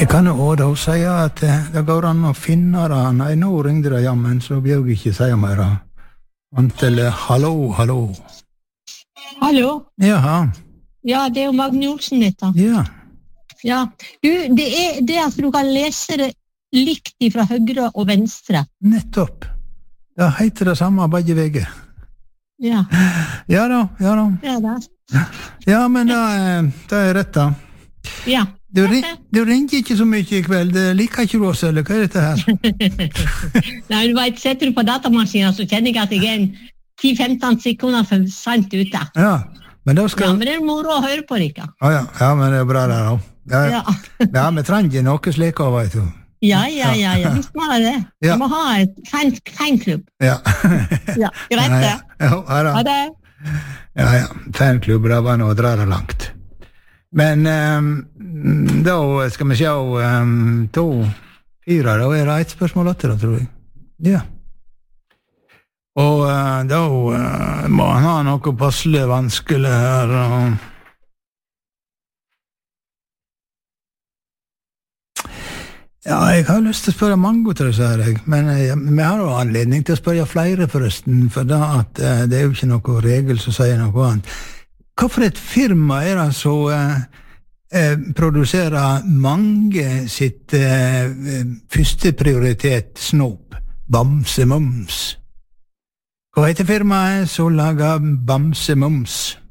Jeg kan jo også da si at det går an å finne det. Nei, nå ringde det jammen, så bjør jeg ikke si mer. Antall, hallo. Hallo? Jaha. Ja, det jo Magne Olsen dette. Ja. Ja. Du, det det at du kan lese det likt fra høyre og venstre. Nettopp. Det heter det samme begge veier. Ja. Ja da. Ja, da. Ja, men det rett da. Ja. Du ringer ikke så mye i kveld. Liker ikke du oss, eller hva dette her? Nei, du vet, setter du på datamaskinen, så kjenner jeg at jeg en 10-15 sekunder for sent ute. Ja, men da skal... Ja, men det moro å høre på dere. Ja, men det bra der da. Ja. Ja, vi trenger noe slik av, vet du. Ja, visst må det. Ja. Vi må ha et fanklubb. Ja. Ja, greit det. Ja, da. Ha det. Ja, fanklubb, det var nå å dra det langt. Men da skal vi se 2, 4, da det et spørsmål etter, tror jeg. Ja. Og da må han ha noe passelig vanskelig her. Ja, jeg har lyst til å spørre mange til disse her, men vi har jo anledning til å spørre flere forresten, for da at det jo ikke noe regel som sier noe annet. Hva for et firma det som produserer mange sitt første prioritet snop, Bamse Mums? Hva heter firmaet som lager Bamse Mums?